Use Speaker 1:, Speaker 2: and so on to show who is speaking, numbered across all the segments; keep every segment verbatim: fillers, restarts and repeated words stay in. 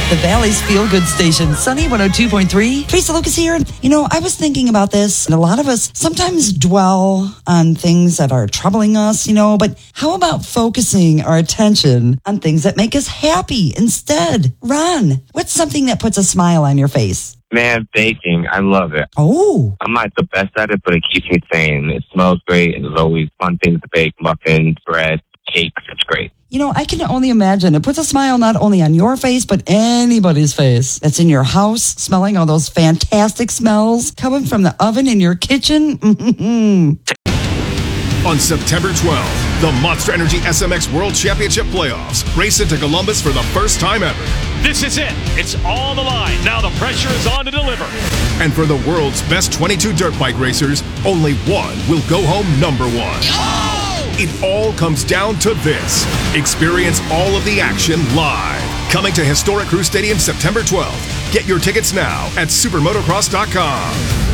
Speaker 1: The Valley's feel-good station, Sunny one oh two point three. Teresa Lucas here. You know, I was thinking about this, and a lot of us sometimes dwell on things that are troubling us, you know, but how about focusing our attention on things that make us happy instead? Ron, what's something that puts a smile on your face?
Speaker 2: Man, baking. I love it.
Speaker 1: Oh.
Speaker 2: I'm not the best at it, but it keeps me sane. It smells great, and there's always fun things to bake. Muffins, bread, cakes. It's great.
Speaker 1: You know, I can only imagine. It puts a smile not only on your face, but anybody's face that's in your house, smelling all those fantastic smells coming from the oven in your kitchen. Mm-hmm.
Speaker 3: On September twelfth, the Monster Energy S M X World Championship Playoffs race into Columbus for the first time ever.
Speaker 4: This is it. It's all on the line. Now the pressure is on to deliver.
Speaker 3: And for the world's best twenty-two dirt bike racers, only one will go home number one.
Speaker 4: Oh!
Speaker 3: It all comes down to this. Experience all of the action live. Coming to historic Crew Stadium September twelfth. Get your tickets now at supermotocross dot com.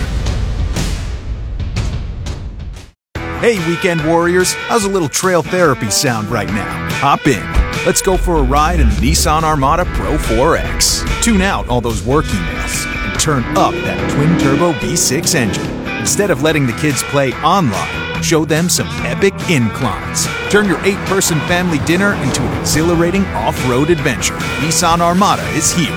Speaker 5: Hey, weekend warriors, how's a little trail therapy sound right now? Hop in. Let's go for a ride in the Nissan Armada Pro four X. Tune out all those work emails and turn up that twin-turbo V six engine. Instead of letting the kids play online, show them some epic inclines. Turn your eight-person family dinner into an exhilarating off-road adventure. Nissan Armada is here.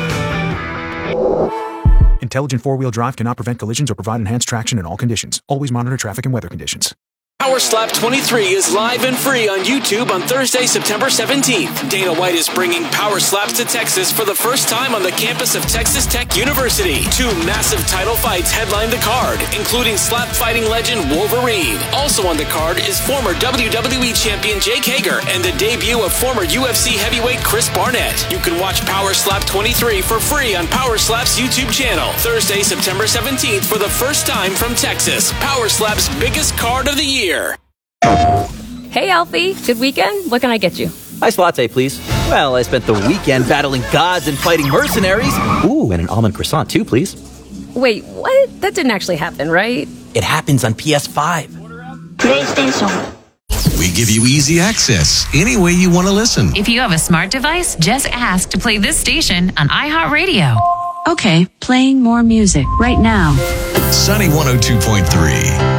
Speaker 5: Intelligent four-wheel drive cannot prevent collisions or provide enhanced traction in all conditions. Always monitor traffic and weather conditions.
Speaker 6: Power Slap twenty-three is live and free on YouTube on Thursday, September seventeenth. Dana White is bringing Power Slaps to Texas for the first time on the campus of Texas Tech University. Two massive title fights headline the card, including slap fighting legend Wolverine. Also on the card is former W W E champion Jake Hager and the debut of former U F C heavyweight Chris Barnett. You can watch Power Slap twenty-three for free on Power Slap's YouTube channel. Thursday, September seventeenth for the first time from Texas. Power Slap's biggest card of the year.
Speaker 7: Hey, Alfie. Good weekend? What can I get you?
Speaker 8: Iced latte, please. Well, I spent the weekend battling gods and fighting mercenaries. Ooh, and an almond croissant, too, please.
Speaker 7: Wait, what? That didn't actually happen, right?
Speaker 8: It happens on P S five.
Speaker 9: PlayStation. We give you easy access any way you want to listen.
Speaker 10: If you have a smart device, just ask to play this station on iHeartRadio.
Speaker 11: Okay, playing more music right now.
Speaker 9: Sunny one oh two point three.